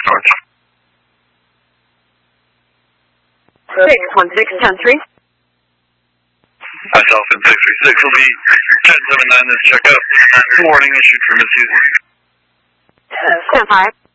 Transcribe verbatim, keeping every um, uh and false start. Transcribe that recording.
North. six one six ten three. Myself and six three six will be ten seven nine this checkup. Warning issued for Miss Susan. Stand five.